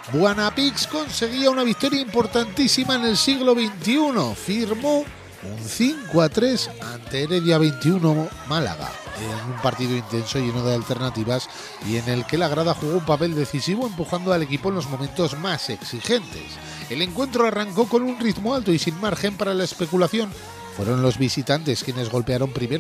Buanapix conseguía una victoria importantísima en el siglo XXI. Firmó un 5-3 ante Heredia 21 Málaga, en un partido intenso lleno de alternativas y en el que la grada jugó un papel decisivo empujando al equipo en los momentos más exigentes. El encuentro arrancó con un ritmo alto y sin margen para la especulación. Fueron los visitantes quienes golpearon primero